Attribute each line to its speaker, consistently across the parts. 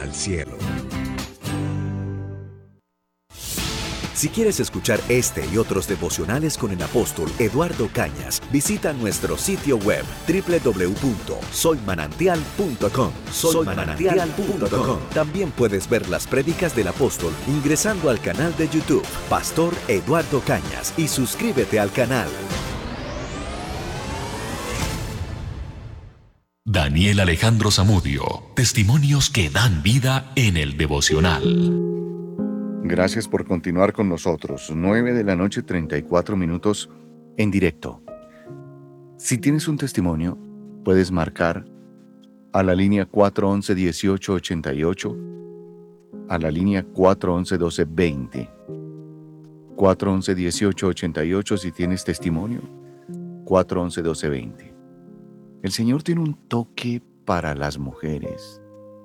Speaker 1: al cielo. Si quieres escuchar este y otros devocionales con el apóstol Eduardo Cañas, visita nuestro sitio web www.soymanantial.com. Soymanantial.com. También puedes ver las prédicas del apóstol ingresando al canal de YouTube Pastor Eduardo Cañas y suscríbete al canal.
Speaker 2: Daniel Alejandro Zamudio, testimonios que dan vida en el devocional.
Speaker 3: Gracias por continuar con nosotros. 9:34 p.m. en directo. Si tienes un testimonio, puedes marcar a la línea 411-1888, a la línea 411-1220. 411-1888 si tienes testimonio, 411-1220. El Señor tiene un toque para las mujeres.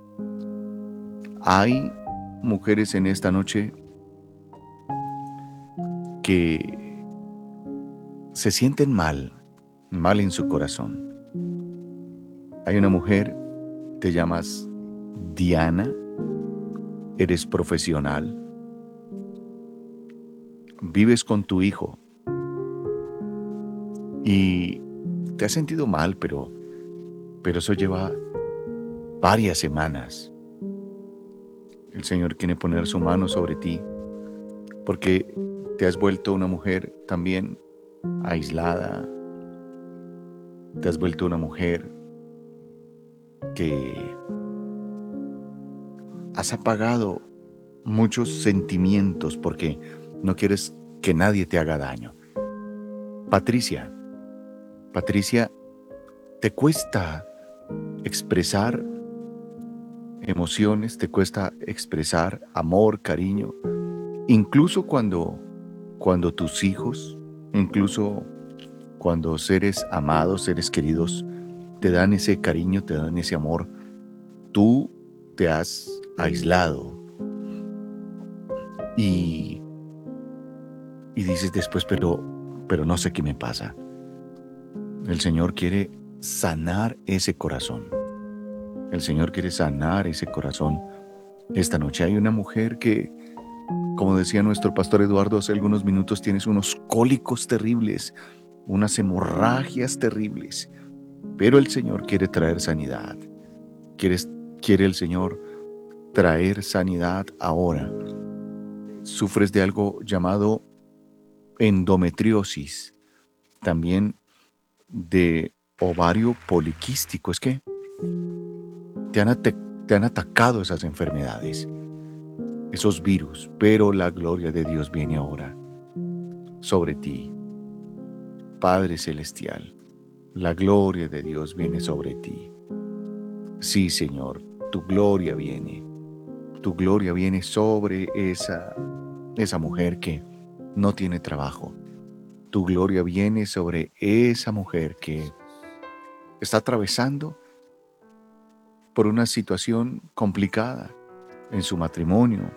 Speaker 3: Hay mujeres en esta noche que se sienten mal en su corazón. Hay una mujer, te llamas Diana, eres profesional, vives con tu hijo y te has sentido mal, pero eso lleva varias semanas. El Señor quiere poner su mano sobre ti porque te has vuelto una mujer también aislada. Te has vuelto una mujer que has apagado muchos sentimientos porque no quieres que nadie te haga daño. Patricia, te cuesta expresar emociones, te cuesta expresar amor, cariño, incluso cuando tus hijos, incluso cuando seres amados, seres queridos, te dan ese cariño, te dan ese amor, tú te has aislado y dices después, pero no sé qué me pasa. El Señor quiere sanar ese corazón. El Señor quiere sanar ese corazón. Esta noche hay una mujer que, como decía nuestro pastor Eduardo hace algunos minutos, tienes unos cólicos terribles, unas hemorragias terribles, pero el Señor quiere traer sanidad. Quiere el Señor traer sanidad ahora. Sufres de algo llamado endometriosis, también de ovario poliquístico. Es que te han atacado esas enfermedades, esos virus, pero la gloria de Dios viene ahora sobre ti. Padre Celestial, la gloria de Dios viene sobre ti. Sí, Señor, tu gloria viene sobre esa mujer que no tiene trabajo. Tu gloria viene sobre esa mujer que está atravesando por una situación complicada en su matrimonio,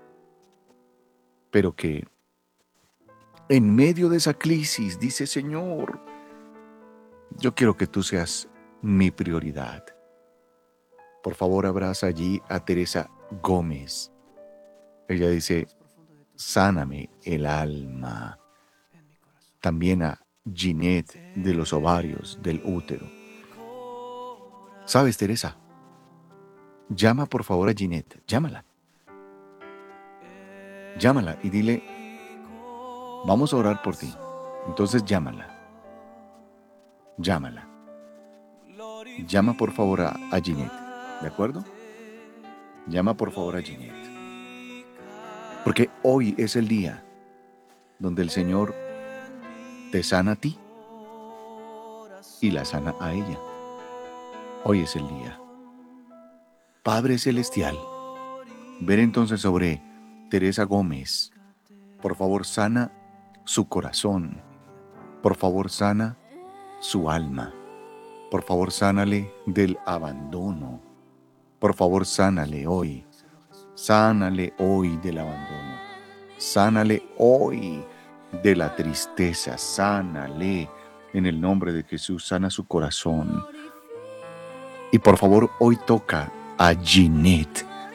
Speaker 3: pero que en medio de esa crisis dice: Señor, yo quiero que tú seas mi prioridad. Por favor, abraza allí a Teresa Gómez. Ella dice: sáname el alma. También a Ginette de los ovarios, del útero. ¿Sabes, Teresa? Llama por favor a Ginette, llámala y dile: vamos a orar por ti. Entonces llámala. Llama por favor a Ginette, ¿de acuerdo? Llama por favor a Ginette. Porque hoy es el día donde el Señor te sana a ti y la sana a ella. Hoy es el día. Padre Celestial, ven entonces sobre Teresa Gómez. Por favor, sana su corazón. Por favor, sana su alma. Por favor, sánale del abandono. Por favor, sánale hoy. Sánale hoy del abandono. Sánale hoy de la tristeza. Sánale en el nombre de Jesús. Sana su corazón. Y por favor, hoy toca a Ginette.